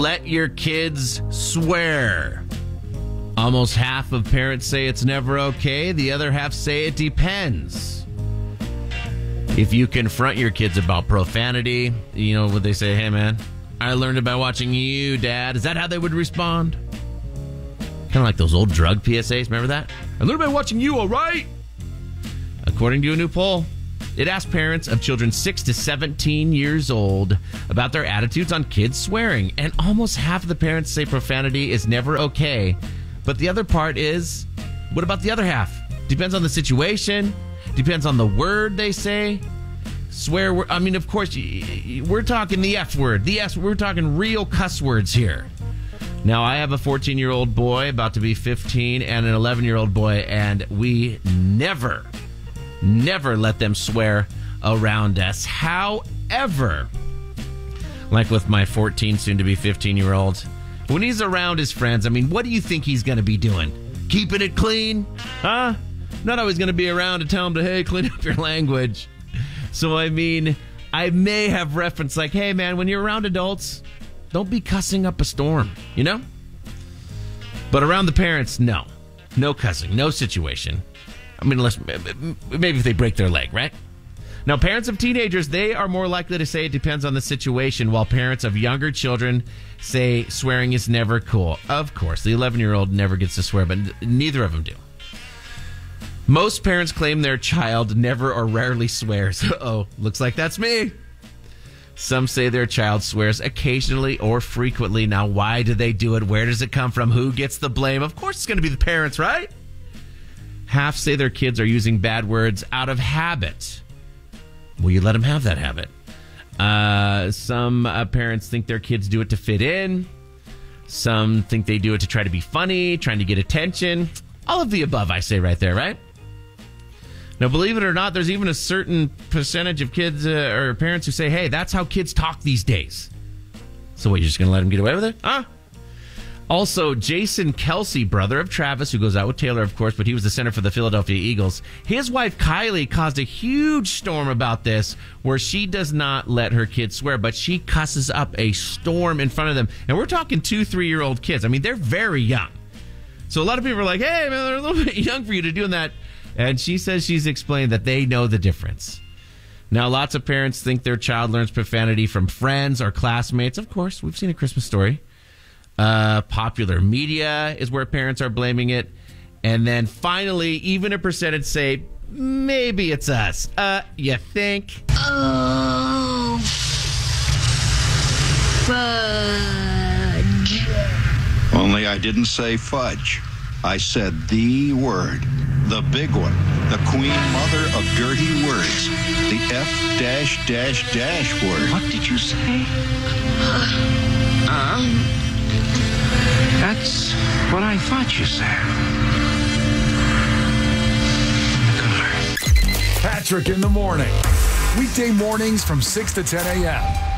let your kids swear? Almost half of parents say it's never okay. The other half say it depends. If you confront your kids about profanity, you know what they say? Hey, man, I learned it by watching you, Dad. Is that how they would respond? Kind of like those old drug PSAs. Remember that? I learned by watching you, all right? According to a new poll, it asked parents of children 6 to 17 years old about their attitudes on kids swearing. And almost half of the parents say profanity is never okay. But the other part is, what about the other half? Depends on the situation. Depends on the word they say. Swear, I mean, of course, we're talking the F word. The S, we're talking real cuss words here. Now, I have a 14-year-old boy about to be 15 and an 11-year-old boy, and we never let them swear around us. However, like with my 14, soon to be 15-year-old, when he's around his friends, I mean, what do you think he's going to be doing? Keeping it clean? Huh? Not always going to be around to tell him to, hey, clean up your language. So, I mean, I may have referenced like, hey, man, when you're around adults, don't be cussing up a storm, you know? But around the parents, no. No cussing, no situation. I mean, unless maybe if they break their leg, right? Now, parents of teenagers, they are more likely to say it depends on the situation, while parents of younger children say swearing is never cool. Of course, the 11-year-old never gets to swear, but neither of them do. Most parents claim their child never or rarely swears. Uh-oh, looks like that's me. Some say their child swears occasionally or frequently. Now, why do they do it? Where does it come from? Who gets the blame? Of course, it's going to be the parents, right? Half say their kids are using bad words out of habit. Will you let them have that habit? Some parents think their kids do it to fit in. Some think they do it to try to be funny, trying to get attention. All of the above, I say right there, right? Now, believe it or not, there's even a certain percentage of kids or parents who say, hey, that's how kids talk these days. So what, you're just going to let them get away with it? Huh? Also, Jason Kelce, brother of Travis, who goes out with Taylor, of course, but he was the center for the Philadelphia Eagles. His wife, Kylie, caused a huge storm about this, where she does not let her kids swear, but she cusses up a storm in front of them. And we're talking 2-3-year-old kids. I mean, they're very young. So a lot of people are like, hey, man, they're a little bit young for you to doing that. And she says she's explained that they know the difference. Now, lots of parents think their child learns profanity from friends or classmates. Of course, we've seen A Christmas Story. Popular media is where parents are blaming it. And then finally, even a percentage say, maybe it's us. You think? Oh, fudge. Only I didn't say fudge. I said the word. The big one. The queen mother of dirty words. The F-dash word. What did you say? That's what I thought you said. Patrick in the morning. Weekday mornings from 6 to 10 a.m.